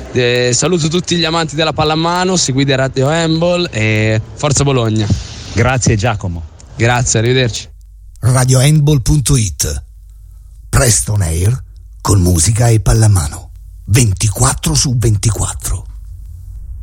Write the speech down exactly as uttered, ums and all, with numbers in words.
Eh, saluto tutti gli amanti della pallamano, seguite Radio Handball e forza Bologna. Grazie Giacomo. Grazie, arrivederci. radio handball punto it. Presto on air con musica e pallamano ventiquattro su ventiquattro.